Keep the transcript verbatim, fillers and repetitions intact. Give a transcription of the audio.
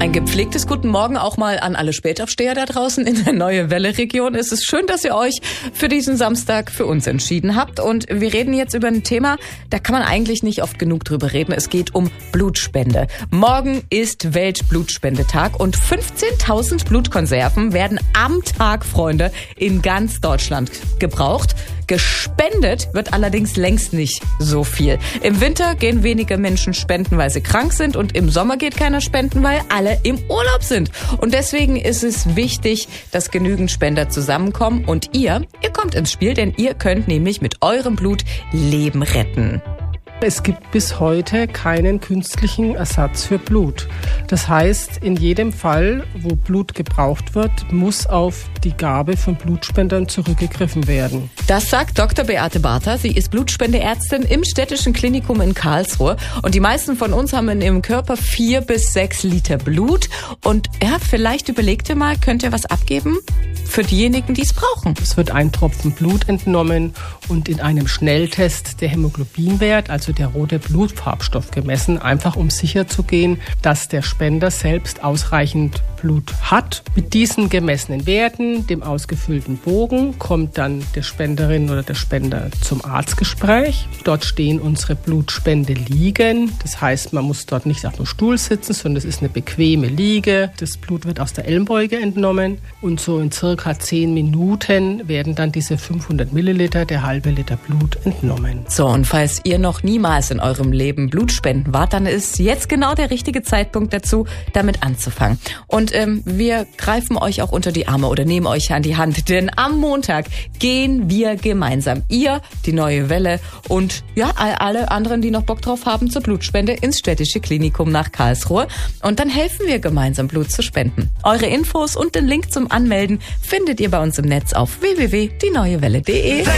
Ein gepflegtes Guten Morgen auch mal an alle Spätaufsteher da draußen in der Neue Welle-Region. Es ist schön, dass ihr euch für diesen Samstag für uns entschieden habt. Und wir reden jetzt über ein Thema, da kann man eigentlich nicht oft genug drüber reden. Es geht um Blutspende. Morgen ist Weltblutspendetag und fünfzehntausend Blutkonserven werden am Tag, Freunde, in ganz Deutschland gebraucht. Gespendet wird allerdings längst nicht so viel. Im Winter gehen wenige Menschen spenden, weil sie krank sind, und im Sommer geht keiner spenden, weil alle im Urlaub sind. Und deswegen ist es wichtig, dass genügend Spender zusammenkommen, und ihr, ihr kommt ins Spiel, denn ihr könnt nämlich mit eurem Blut Leben retten. Es gibt bis heute keinen künstlichen Ersatz für Blut. Das heißt, in jedem Fall, wo Blut gebraucht wird, muss auf die Gabe von Blutspendern zurückgegriffen werden. Das sagt Doktor Beate Barther. Sie ist Blutspendeärztin im Städtischen Klinikum in Karlsruhe. Und die meisten von uns haben in ihrem Körper vier bis sechs Liter Blut. Und ja, vielleicht überlegt ihr mal, könnt ihr was abgeben für diejenigen, die es brauchen? Es wird ein Tropfen Blut entnommen und in einem Schnelltest der Hämoglobinwert, also der rote Blutfarbstoff, gemessen, einfach um sicher zu gehen, dass der Spender selbst ausreichend Blut hat. Mit diesen gemessenen Werten, dem ausgefüllten Bogen, kommt dann der Spenderin oder der Spender zum Arztgespräch. Dort stehen unsere Blutspendeliegen. Das heißt, man muss dort nicht auf dem Stuhl sitzen, sondern es ist eine bequeme Liege. Das Blut wird aus der Ellenbeuge entnommen und so in circa zehn Minuten werden dann diese fünfhundert Milliliter, der halbe Liter Blut, entnommen. So, und falls ihr noch niemals in eurem Leben Blutspenden wart, dann ist jetzt genau der richtige Zeitpunkt dazu, damit anzufangen. Und ähm, wir greifen euch auch unter die Arme oder nehmen euch an die Hand, denn am Montag gehen wir gemeinsam, ihr, die Neue Welle und ja, all, alle anderen, die noch Bock drauf haben, zur Blutspende ins Städtische Klinikum nach Karlsruhe. Und dann helfen wir gemeinsam, Blut zu spenden. Eure Infos und den Link zum Anmelden findet ihr bei uns im Netz auf w w w punkt die neue welle punkt de.